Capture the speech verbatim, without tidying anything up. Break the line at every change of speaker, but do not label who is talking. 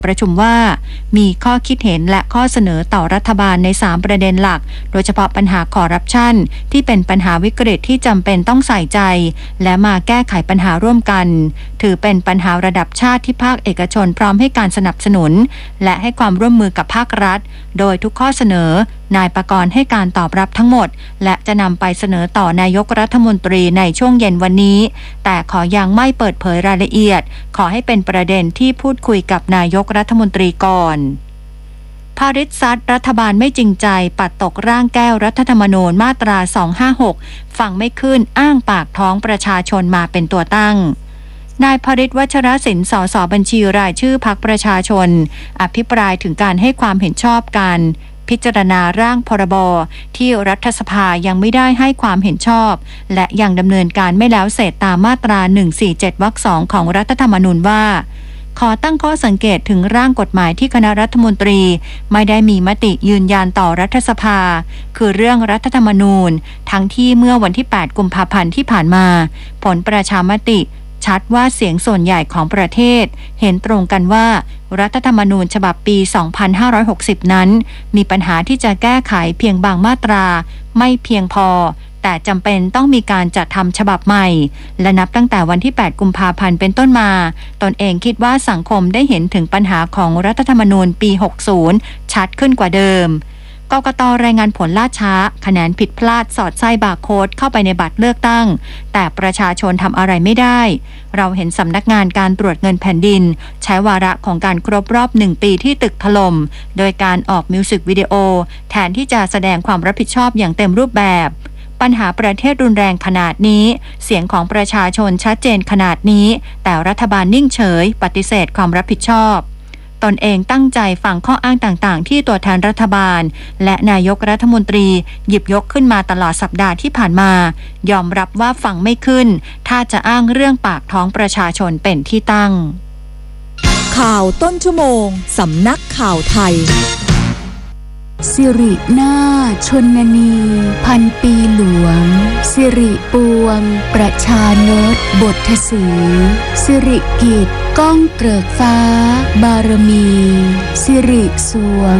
ประชุมว่ามีข้อคิดเห็นและข้อเสนอต่อรัฐบาลในสามประเด็นหลักโดยเฉพาะปัญหาคอร์รัปชันที่เป็นปัญหาวิกฤตที่จำเป็นต้องใส่ใจและมาแก้ไขปัญหาร่วมกันถือเป็นปัญหาระดับชาติที่ภาคเอกชนพร้อมให้การสนับสนุนและให้ความร่วมมือกับภาครัฐโดยทุกข้อเสนอนายปกรณ์ให้การตอบรับทั้งหมดและจะนำไปเสนอต่อนายกรัฐมนตรีในช่วงเย็นวันนี้แต่ขอยังไม่เปิดเผยรายละเอียดขอให้เป็นประเด็นที่พูดคุยกับนายกรัฐมนตรีก่อนภาริษซัดรัฐบาลไม่จริงใจปัดตกร่างแก้วรัฐธรรมนูญมาตราสองห้าหกฟังไม่ขึ้นอ้างปากท้องประชาชนมาเป็นตัวตั้งนายภริษวัชรศิลป์สสบัญชีรายชื่อพรรคประชาชนอภิปรายถึงการให้ความเห็นชอบกันพิจารณาร่างพรบที่รัฐสภายังไม่ได้ให้ความเห็นชอบและยังดำเนินการไม่แล้วเสร็จตามมาตราหนึ่งสี่เจ็ดวรรคสองของรัฐธรรมนูญว่าขอตั้งข้อสังเกตถึงร่างกฎหมายที่คณะรัฐมนตรีไม่ได้มีมติยืนยันต่อรัฐสภาคือเรื่องรัฐธรรมนูญทั้งที่เมื่อวันที่แปดกุมภาพันธ์ที่ผ่านมาผลประชามติชัดว่าเสียงส่วนใหญ่ของประเทศเห็นตรงกันว่ารัฐธรรมนูญฉบับปี สองพันห้าร้อยหกสิบ นั้นมีปัญหาที่จะแก้ไขเพียงบางมาตราไม่เพียงพอแต่จำเป็นต้องมีการจัดทำฉบับใหม่และนับตั้งแต่วันที่แปดกุมภาพันธ์เป็นต้นมาตนเองคิดว่าสังคมได้เห็นถึงปัญหาของรัฐธรรมนูญปี หกสิบ ชัดขึ้นกว่าเดิมกกต.รายงานผลล่าช้าคะแนนผิดพลาดสอดไส้บาร์โค้ดเข้าไปในบัตรเลือกตั้งแต่ประชาชนทำอะไรไม่ได้เราเห็นสำนักงานการตรวจเงินแผ่นดินใช้วาระของการครบรอบหนึ่งปีที่ตึกถล่มโดยการออกมิวสิกวิดีโอแทนที่จะแสดงความรับผิดชอบอย่างเต็มรูปแบบปัญหาประเทศรุนแรงขนาดนี้เสียงของประชาชนชัดเจนขนาดนี้แต่รัฐบาลนิ่งเฉยปฏิเสธความรับผิดชอบตนเองตั้งใจฟังข้ออ้างต่างๆที่ตัวแทนรัฐบาลและนายกรัฐมนตรีหยิบยกขึ้นมาตลอดสัปดาห์ที่ผ่านมายอมรับว่าฟังไม่ขึ้นถ้าจะอ้างเรื่องปากท้องประชาชนเป็นที่ตั้ง
ข่าวต้นชั่วโมงสำนักข่าวไทยสิรินาถชนนีพันปีหลวงสิริปวงประชานตบทสีสิริกิจก้องเกริกฟ้าบารมีสิริสวง